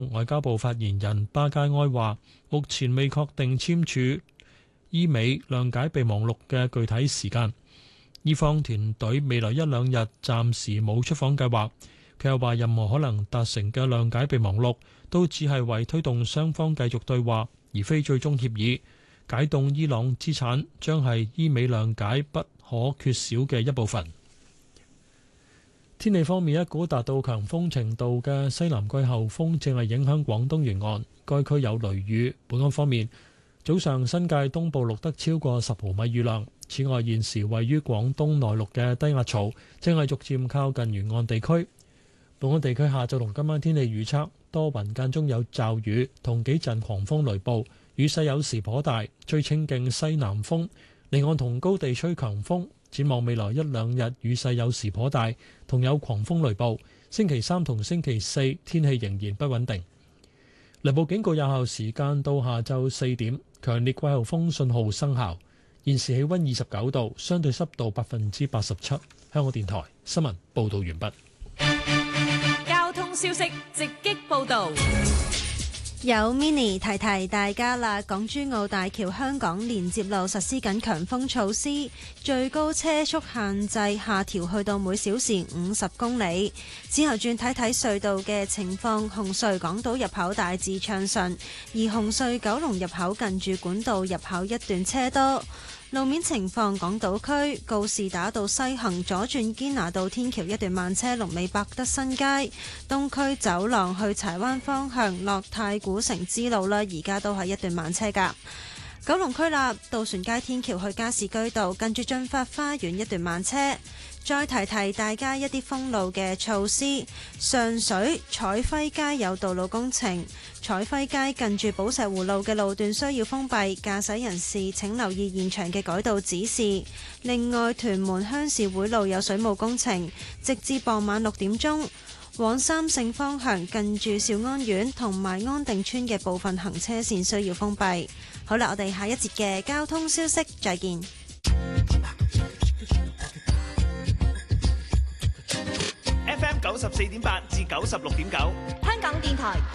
外交部發言人巴佳埃話，目前未確定簽署伊美諒解備忘錄嘅具體時間。伊方團隊未來一兩日暫時冇出訪計劃。佢又話，任何可能達成嘅諒解備忘錄都只係為推動雙方繼續對話，而非最終協議。解凍伊朗資產將係伊美諒解不可缺少嘅一部分。天氣方面，一股達到強風程度嘅西南季候風正係影響廣東沿岸，該區有雷雨。本港方面，早上新界東部錄得超過10毫米雨量。此外，現時位於廣東內陸嘅低壓槽正係逐漸靠近沿岸地區。本港地區下晝同今晚天氣預測，多雲間中有驟雨同幾陣狂風雷暴，雨勢有時頗大，吹清勁西南風，離岸同高地吹強風。展望未來一兩日，雨勢有時頗大，同有狂風雷暴。星期三同星期四天氣仍然不穩定。雷暴警告有效時間到下晝4點，強烈季候風信號生效。現時氣溫29度，相對濕度87%。香港電台新聞報道完畢。 交通消息直擊報道。 有 mini 提提大家啦，港珠澳大橋香港連接路實施緊強風措施，最高車速限制下調去到每小時50公里。之後轉睇睇隧道嘅情況，紅隧港島入口大致暢順，而紅隧九龍入口近住管道入口一段車多。路面情況，港島區告士打道西行左轉堅拿道天橋一段慢車，龍尾百德新街。東區走廊去柴灣方向落太古城支路啦，而家都係一段慢車㗎。九龍區啦，渡船街天橋去加士居道近住駿發花園一段慢車。再提提大家一啲封路嘅措施，上水彩輝街有道路工程，彩輝街近住寶石湖路嘅路段需要封閉，駕駛人士請留意現場嘅改道指示。另外，屯門鄉事會路有水務工程，直至傍晚6點鐘，往三聖方向近住兆安苑同埋安定村嘅部分行車線需要封閉。好啦，我哋下一節嘅交通消息再見。 FM 94.8至96.9，香港電台